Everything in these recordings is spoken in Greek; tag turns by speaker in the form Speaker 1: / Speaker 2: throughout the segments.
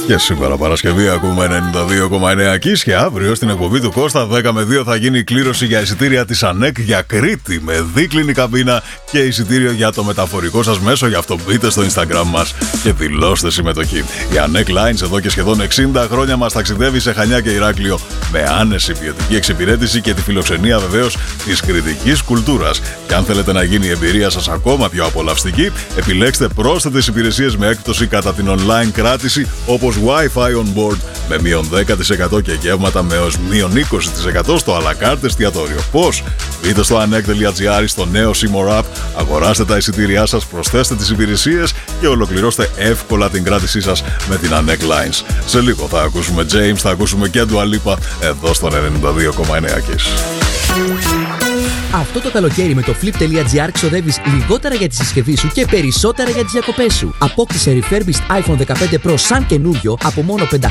Speaker 1: Και σήμερα Παρασκευή ακούμε 92,9 Kiss και αύριο στην εκπομπή του Κώστα 10 με 2 θα γίνει η κλήρωση για εισιτήρια της ΑΝΕΚ για Κρήτη με δίκλινη καμπίνα και εισιτήριο για το μεταφορικό σας μέσο. Γι' αυτό μπείτε στο Instagram μας και δηλώστε συμμετοχή. Η ΑΝΕΚ Lines εδώ και σχεδόν 60 χρόνια μας ταξιδεύει σε Χανιά και Ηράκλειο με άνεση ποιοτική εξυπηρέτηση και τη φιλοξενία βεβαίως της κρητικής κουλτούρας. Και αν θέλετε να γίνει η εμπειρία σας ακόμα πιο απολαυστική, επιλέξτε πρόσθετες υπηρεσίες με έκπτωση κατά την online κράτηση όπως Wi-Fi on board με μείον 10% και γεύματα με έως μείον 20% στο à la carte εστιατόριο. Πώς? Μπείτε στο anek.gr στο νέο Seymour App, αγοράστε τα εισιτήριά σας, προσθέστε τις υπηρεσίες και ολοκληρώστε εύκολα την κράτησή σας με την ANEK Lines. Σε λίγο θα ακούσουμε James, θα ακούσουμε και Dua Lipa εδώ στο 92,9 Kiss.
Speaker 2: Αυτό το καλοκαίρι με το flip.gr ξοδεύεις λιγότερα για τη συσκευή σου και περισσότερα για τις διακοπές σου. Απόκτησε refurbished iPhone 15 Pro σαν καινούριο από μόνο 539,99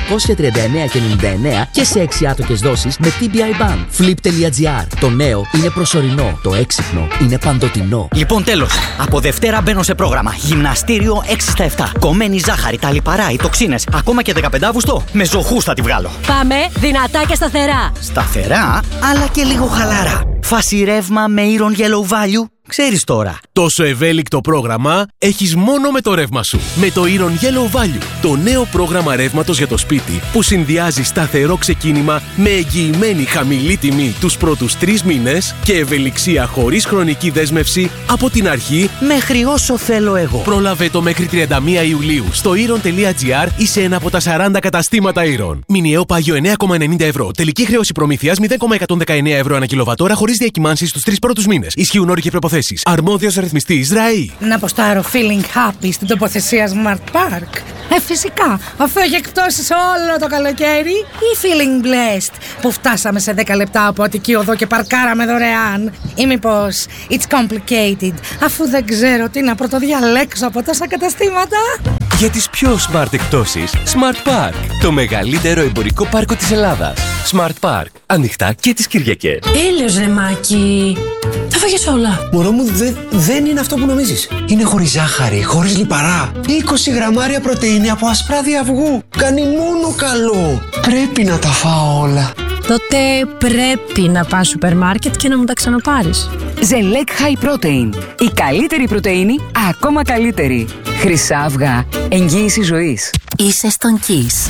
Speaker 2: και σε 6 άτοκες δόσεις με TBI Ban. Flip.gr. Το νέο είναι προσωρινό. Το έξυπνο είναι παντοτινό.
Speaker 3: Λοιπόν, τέλος. Από Δευτέρα μπαίνω σε πρόγραμμα. Γυμναστήριο 6 στα 7. Κομμένη ζάχαρη, τα λιπαρά, οι τοξίνες. Ακόμα και 15 Αύγουστο με ζωχούς θα τη βγάλω.
Speaker 4: Πάμε δυνατά και σταθερά.
Speaker 3: Σταθερά, αλλά και λίγο χαλάρα. Φάση ρεύμα με Iron Yellow Value. Ξέρεις τώρα.
Speaker 5: Τόσο ευέλικτο πρόγραμμα έχεις μόνο με το ρεύμα σου. Με το Iron Yellow Value. Το νέο πρόγραμμα ρεύματος για το σπίτι που συνδυάζει σταθερό ξεκίνημα με εγγυημένη χαμηλή τιμή τους πρώτους 3 μήνες και ευελιξία χωρίς χρονική δέσμευση από την αρχή
Speaker 3: μέχρι όσο θέλω εγώ.
Speaker 5: Πρόλαβε το μέχρι 31 Ιουλίου στο iron.gr ή σε ένα από τα 40 καταστήματα Iron. Μηνιαίο πάγιο 9,90 ευρώ. Τελική χρέωση προμήθειας 0,119 ευρώ ανά κιλοβατόρα χωρίς διακυμάνσεις στους 3 πρώτους μήνες. Ισχύουν όροι και προϋποθέσεις. Αρμόδιος ρυθμιστής ΡΑΗ.
Speaker 6: Να αποστάρω feeling happy στην τοποθεσία Smart Park. Φυσικά, αφού έχει εκπτώσεις όλο το καλοκαίρι. Ή feeling blessed που φτάσαμε σε 10 λεπτά από Αττική Οδό και παρκάραμε δωρεάν. Ή μήπως it's complicated αφού δεν ξέρω τι να πρωτοδιαλέξω από τόσα καταστήματα.
Speaker 7: Για τις πιο smart εκπτώσεις, Smart Park, το μεγαλύτερο εμπορικό πάρκο της Ελλάδας. Smart Park, ανοιχτά και τις Κυριακές.
Speaker 4: Τέλειος ρε Μάκη. Τα φάγες όλα.
Speaker 8: Μωρό μου, δεν είναι αυτό που νομίζεις. Είναι χωρίς ζάχαρη, χωρίς λιπαρά. 20 γραμμάρια πρωτεΐνη από ασπράδι αυγού. Κάνει μόνο καλό. Πρέπει να τα φάω όλα.
Speaker 4: Τότε πρέπει να πας σούπερ μάρκετ και να μου τα ξαναπάρεις.
Speaker 9: Ζελέκ High Protein. Η καλύτερη πρωτεΐνη, ακόμα καλύτερη. Χρυσά αυγά. Εγγύηση ζωής.
Speaker 10: Είσαι στον Kiss.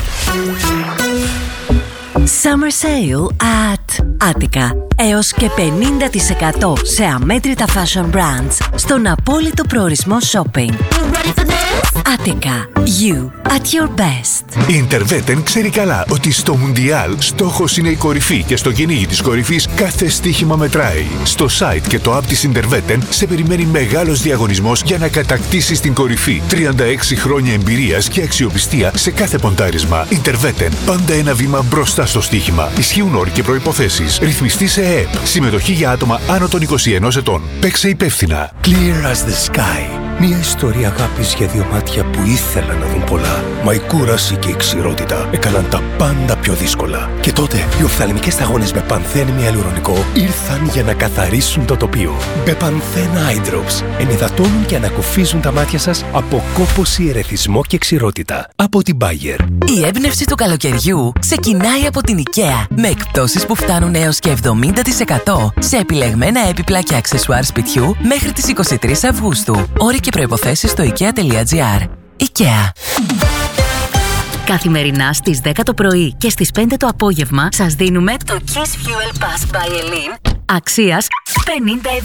Speaker 10: Summer Sale at Attica. Έως και 50% σε αμέτρητα fashion brands στον απόλυτο προορισμό shopping. Attica. You at your best.
Speaker 11: Η Interveten ξέρει καλά ότι στο Μουντιάλ στόχος είναι η κορυφή και στο κυνήγι της κορυφής κάθε στοίχημα μετράει. Στο site και το app της Interveten σε περιμένει μεγάλος διαγωνισμός για να κατακτήσεις την κορυφή. 36 χρόνια εμπειρίας και αξιοπιστία σε κάθε ποντάρισμα. Interveten. Πάντα ένα βήμα μπροστά στο στοίχημα. Ισχύουν όροι και προϋποθέσεις. Ρυθμιστή σε ΕΕΠ. Συμμετοχή για άτομα άνω των 21 ετών. Παίξε υπεύθυνα.
Speaker 12: Clear as the sky. Μια ιστορία αγάπης για δύο μάτια που ήθελαν να δουν πολλά. Μα η κούραση και η ξηρότητα έκαναν τα πάντα πιο δύσκολα. Και τότε οι οφθαλμικές σταγόνες με πανθένη αλουρονικό ήρθαν για να καθαρίσουν το τοπίο. Μπεπανθέν Eye Drops ενυδατώνουν και ανακουφίζουν τα μάτια σας από κόπωση, ερεθισμό και ξηρότητα. Από την Bayer.
Speaker 10: Η έμπνευση του καλοκαιριού ξεκινάει από την IKEA με εκπτώσεις που φτάνουν έως και 70% σε επιλεγμένα έπιπλα και αξεσουάρ σπιτιού μέχρι τις 23 Αυγούστου. Όροι και προϋποθέσεις στο IKEA.gr. IKEA. Καθημερινά στις 10 το πρωί και στις 5 το απόγευμα σας δίνουμε το Kiss Fuel Pass by Elin αξίας 50 ευρώ.